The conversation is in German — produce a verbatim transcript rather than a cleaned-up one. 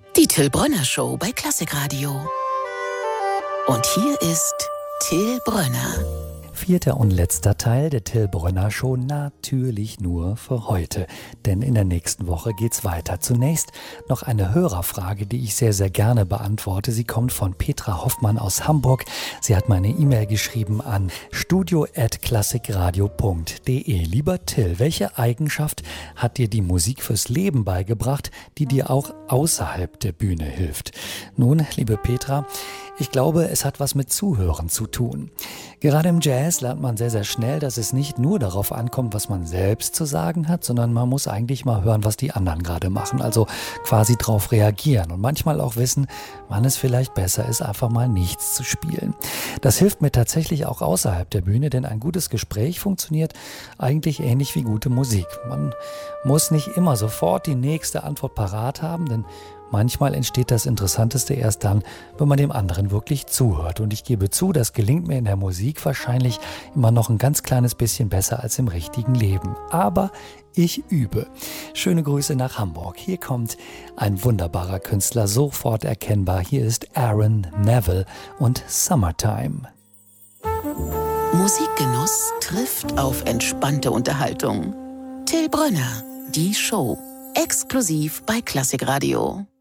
Die Till Brönner Show bei Klassikradio. Und hier ist Till Brönner. Vierter und letzter Teil der Till Brönner Show, natürlich nur für heute. Denn in der nächsten Woche geht's weiter. Zunächst noch eine Hörerfrage, die ich sehr, sehr gerne beantworte. Sie kommt von Petra Hoffmann aus Hamburg. Sie hat mir eine E-Mail geschrieben an studio at klassikradio punkt de. Lieber Till, welche Eigenschaft hat dir die Musik fürs Leben beigebracht, die dir auch außerhalb der Bühne hilft? Nun, liebe Petra, ich glaube, es hat was mit Zuhören zu tun. Gerade im Jazz lernt man sehr, sehr schnell, dass es nicht nur darauf ankommt, was man selbst zu sagen hat, sondern man muss eigentlich mal hören, was die anderen gerade machen. Also quasi drauf reagieren und manchmal auch wissen, wann es vielleicht besser ist, einfach mal nichts zu spielen. Das hilft mir tatsächlich auch außerhalb der Bühne, denn ein gutes Gespräch funktioniert eigentlich ähnlich wie gute Musik. Man muss nicht immer sofort die nächste Antwort parat haben, denn manchmal entsteht das Interessanteste erst dann, wenn man dem anderen wirklich zuhört. Und ich gebe zu, das gelingt mir in der Musik wahrscheinlich immer noch ein ganz kleines bisschen besser als im richtigen Leben. Aber ich übe. Schöne Grüße nach Hamburg. Hier kommt ein wunderbarer Künstler, sofort erkennbar. Hier ist Aaron Neville und Summertime. Musikgenuss trifft auf entspannte Unterhaltung. Till Brönner, die Show. Exklusiv bei Klassikradio.